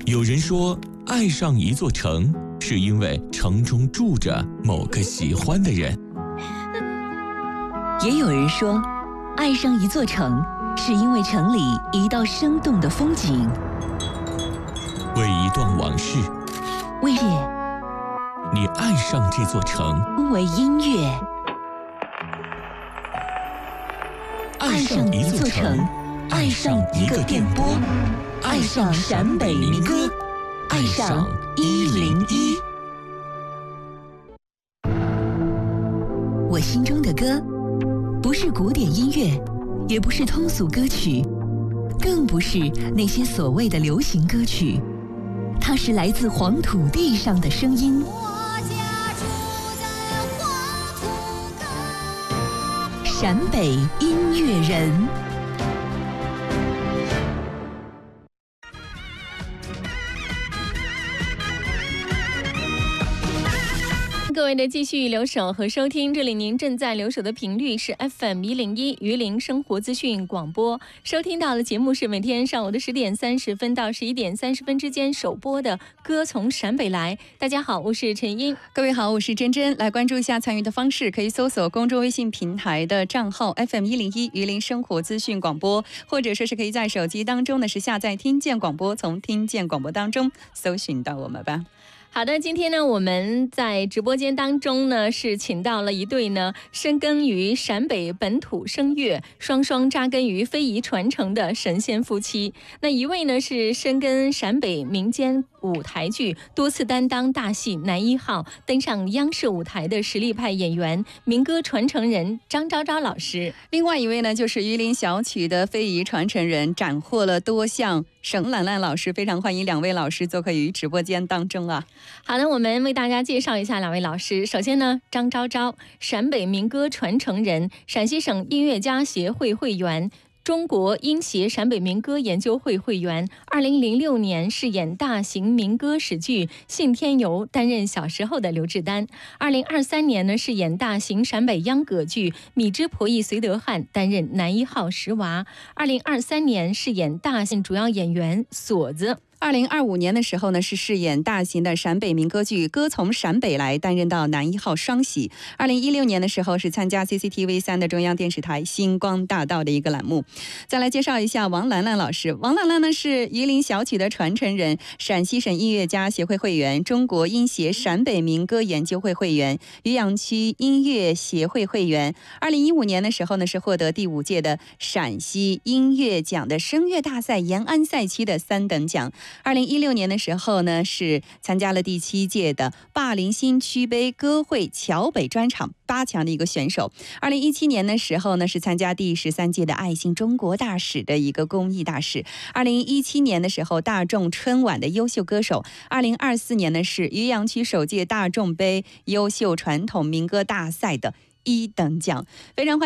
有人说，爱上一座城，是因为城中住着某个喜欢的人。 也有人说，爱上一座城，是因为城里一道生动的风景。 为一段往事， 为你爱上这座城， 为音乐，爱上一座城，爱上一个电波，爱上陕北民歌，爱上101。我心中的歌，不是古典音乐，也不是通俗歌曲，更不是那些所谓的流行歌曲，它是来自黄土地上的声音。陕北音乐人。 各位的继续留守和收听，这里您正在留守的频率是 FM101榆林生活资讯广播，收听到的节目是每天上午的10点30分到11点30分之间首播的歌从陕北来。大家好，我是陈英。 各位好，我是珍珍。来关注一下参与的方式，可以搜索公众微信平台的账号 FM101榆林生活资讯广播，或者说是可以在手机当中呢是下载听见广播，从听见广播当中搜寻到我们吧。 好的，今天呢，我们在直播间当中呢，是请到了一对呢深耕于陕北本土声乐、双双扎根于非遗传承的神仙夫妻。那一位呢是深耕陕北民间舞台剧，多次担当大戏男1号，登上央视舞台的实力派演员、民歌传承人张昭昭老师。 另外一位呢，就是榆林小曲的非遗传承人，斩获了多项沈兰兰老师。非常欢迎两位老师做客于直播间当中啊。 好的，我们为大家介绍一下两位老师。首先呢，张昭昭，陕北民歌传承人，陕西省音乐家协会会员，中国音协陕北民歌研究会会员。2006年饰演大型民歌史剧《信天游》，担任小时候的刘志丹。2023年呢，饰演大型陕北秧歌剧《米脂婆姨绥德汉》，担任男1号石娃。2023年饰演大型主要演员锁子。 2025年的时候呢，是饰演大型的陕北民歌剧《歌从陕北来》，担任到男1号双喜。2016年的时候是参加 CCTV3 的中央电视台星光大道的一个栏目。再来介绍一下王兰兰老师。王兰兰呢是榆林小曲的传承人，陕西省音乐家协会会员，中国音协陕北民歌研究会会员，渔阳区音乐协会会员。2015年的时候呢，是获得第5届的陕西音乐奖的声乐大赛延安赛区的3等奖。2016年的时候呢，是参加了第7届的灞陵新区杯歌会桥北专场8强的一个选手。2017年的时候呢，是参加第13届的爱心中国大使的一个公益大使。2017年的时候，大众春晚的优秀歌手。2024年呢，是渔阳区首届大众杯优秀传统民歌大赛的1等奖。非常欢迎